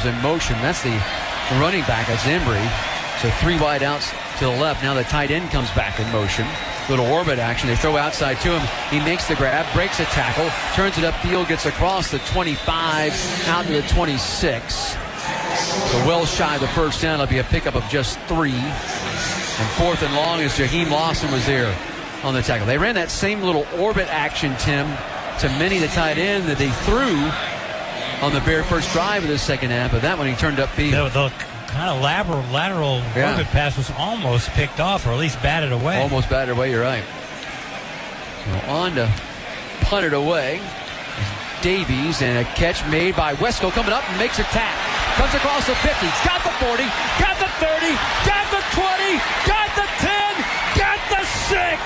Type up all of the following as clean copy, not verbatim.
comes in motion. That's the running back. That's Embry. So 3 wide outs to the left. Now the tight end comes back in motion. Little orbit action. They throw outside to him. He makes the grab, breaks a tackle, turns it upfield, gets across the 25, out to the 26. So well shy of the first down. It'll be a pickup of just 3. And 4th and long as Jaheim Lawson was there on the tackle. They ran that same little orbit action, Tim, to Minnie, the tight end, that they threw on the very first drive of the second half. But that one he turned upfield. The kind of lateral orbit pass was almost picked off, or at least batted away. Almost batted away, you're right. So on to punt it away. Davies, and a catch made by Wesco coming up and makes a tap. Comes across the 50, got the 40, got the 30, got the 20, got the 10, got the 6.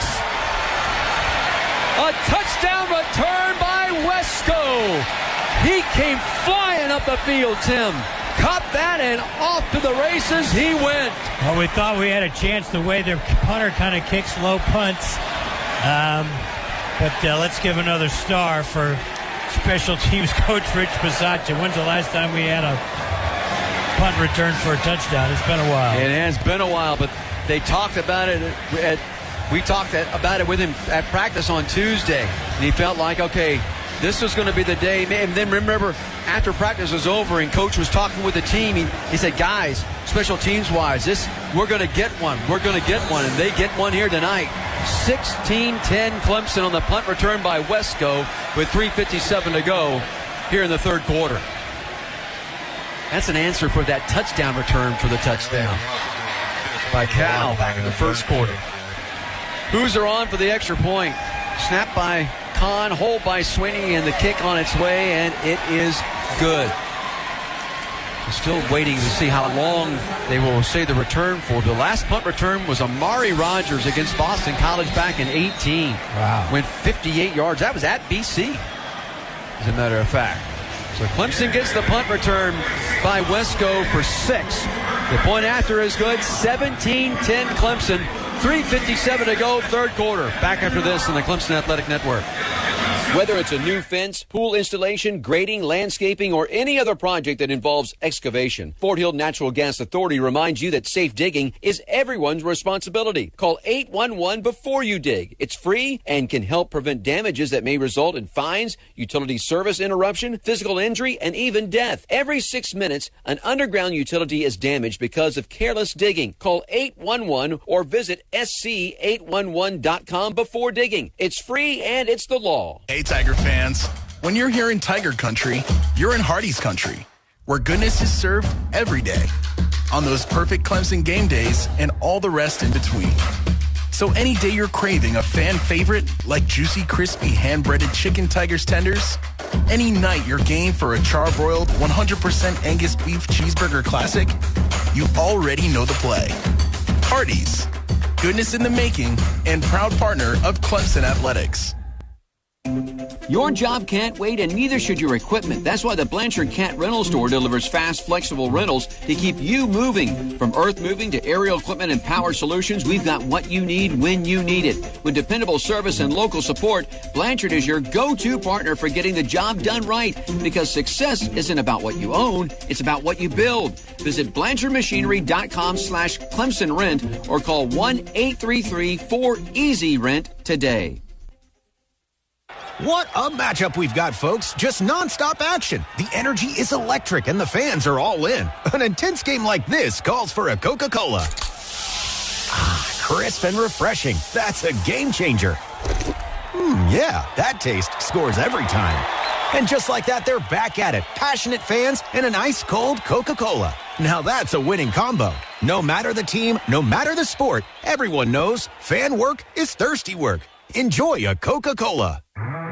A touchdown return by Wesco. He came flying up the field, Tim. Caught that and off to the races he went. Well, we thought we had a chance the way their punter kind of kicks low punts. But let's give another star for special teams coach Rich Bisaccia. When's the last time we had a punt return for a touchdown? It's been a while. It has been a while, but they talked about it. We talked about it with him at practice on Tuesday, and he felt like, okay, this was going to be the day. And then remember, after practice was over and coach was talking with the team, he said, guys, special teams-wise, we're going to get one. We're going to get one, and they get one here tonight. 16-10 Clemson on the punt return by Wesco with 3:57 to go here in the third quarter. That's an answer for that touchdown return for the touchdown by Cal back in the first quarter. Hoosier on for the extra point. Snap by Kahn, hold by Sweeney, and the kick on its way, and it is good. We're still waiting to see how long they will say the return for. The last punt return was Amari Rogers against Boston College back in 18. Wow. Went 58 yards. That was at BC, as a matter of fact. So Clemson gets the punt return by Wesco for 6. The point after is good. 17-10 Clemson. 3:57 to go, third quarter. Back after this on the Clemson Athletic Network. Whether it's a new fence, pool installation, grading, landscaping, or any other project that involves excavation, Fort Hill Natural Gas Authority reminds you that safe digging is everyone's responsibility. Call 811 before you dig. It's free and can help prevent damages that may result in fines, utility service interruption, physical injury, and even death. Every 6 minutes, an underground utility is damaged because of careless digging. Call 811 or visit sc811.com before digging. It's free and it's the law. Hey, Tiger fans. When you're here in Tiger Country, you're in Hardee's Country, where goodness is served every day, on those perfect Clemson game days and all the rest in between. So any day you're craving a fan favorite like juicy, crispy, hand-breaded chicken Tiger's tenders, any night you're game for a charbroiled 100% Angus beef cheeseburger classic, you already know the play. Hardee's, goodness in the making, and proud partner of Clemson Athletics. Your job can't wait, and neither should your equipment. That's why the Blanchard Cat Rental Store delivers fast, flexible rentals to keep you moving. From earth moving to aerial equipment and power solutions, we've got what you need when you need it. With dependable service and local support, Blanchard is your go-to partner for getting the job done right. Because success isn't about what you own, it's about what you build. Visit BlanchardMachinery.com/Clemson Rent or call 1-833-4EASY-RENT today. What a matchup we've got, folks. Just nonstop action. The energy is electric and the fans are all in. An intense game like this calls for a Coca-Cola. Crisp and refreshing. That's a game changer. Yeah, that taste scores every time. And just like that, they're back at it. Passionate fans and an ice-cold Coca-Cola. Now that's a winning combo. No matter the team, no matter the sport, everyone knows fan work is thirsty work. Enjoy a Coca-Cola.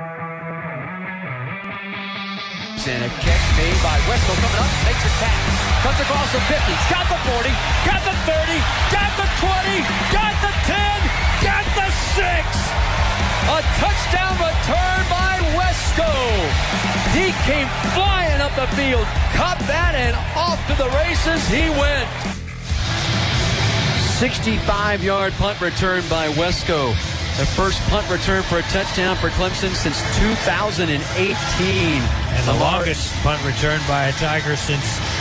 And a catch made by Wesco coming up, makes a tap, comes across the 50, got the 40, got the 30, got the 20, got the 10, got the 6. A touchdown return by Wesco. He came flying up the field, caught that, and off to the races he went. 65-yard punt return by Wesco. The first punt return for a touchdown for Clemson since 2018. And the longest punt return by a Tiger since